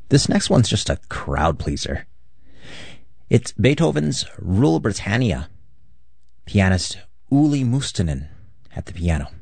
This next one's just a crowd pleaser. It's Beethoven's Rule Britannia. Pianist Uli Mustonen at the piano.